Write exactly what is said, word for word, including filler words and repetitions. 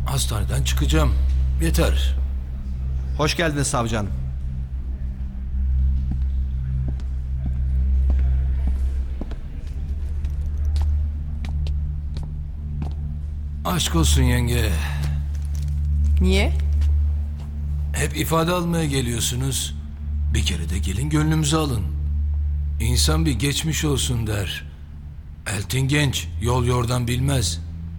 Hastaneden çıkacağım. Yeter. Hoş geldiniz savcı hanım. Aşk olsun yenge. Niye? Hep ifade almaya geliyorsunuz. Bir kere de gelin gönlümüzü alın. İnsan bir geçmiş olsun der. Eltin genç, yol yordan bilmez.